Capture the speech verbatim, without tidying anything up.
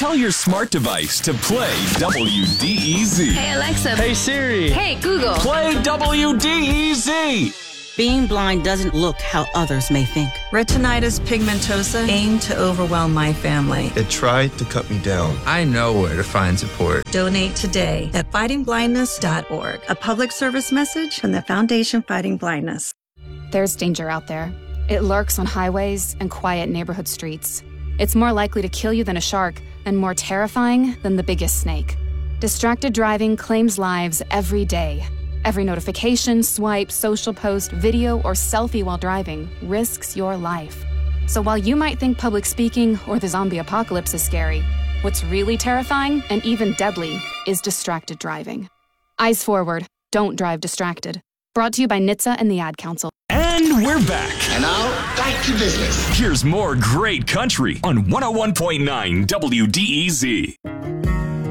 Tell your smart device to play W D E Z. Hey, Alexa. Hey, Siri. Hey, Google. Play W D E Z. Being blind doesn't look how others may think. Retinitis pigmentosa aimed to overwhelm my family. It tried to cut me down. I know where to find support. Donate today at fighting blindness dot org. A public service message from the Foundation Fighting Blindness. There's danger out there. It lurks on highways and quiet neighborhood streets. It's more likely to kill you than a shark and more terrifying than the biggest snake. Distracted driving claims lives every day. Every notification, swipe, social post, video, or selfie while driving risks your life. So while you might think public speaking or the zombie apocalypse is scary, what's really terrifying and even deadly is distracted driving. Eyes forward. Don't drive distracted. Brought to you by N H T S A and the Ad Council. And we're back. And now, back to business. Here's more great country on one oh one point nine W D E Z.